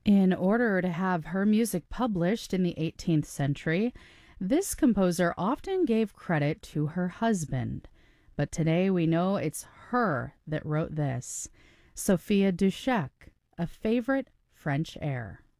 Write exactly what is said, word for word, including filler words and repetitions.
In order to have her music published in the eighteenth century, this composer often gave credit to her husband. But today we know it's her that wrote this, Sophia Dushek, a favorite French air.